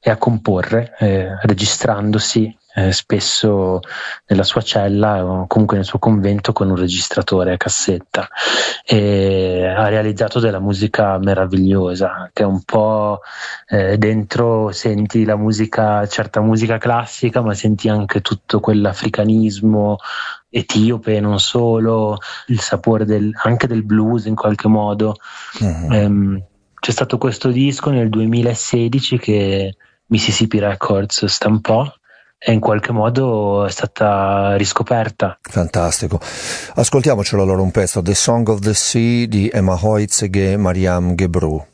e a comporre, registrandosi spesso nella sua cella o comunque nel suo convento con un registratore a cassetta, e ha realizzato della musica meravigliosa che è un po' dentro senti la musica, certa musica classica, ma senti anche tutto quell'africanismo etiope, non solo, il sapore anche del blues in qualche modo. C'è stato questo disco nel 2016 che Mississippi Records stampò e in qualche modo è stata riscoperta. Fantastico. Ascoltiamocelo allora un pezzo, The Song of the Sea di Emma Hoytzeg e Mariam Gebru.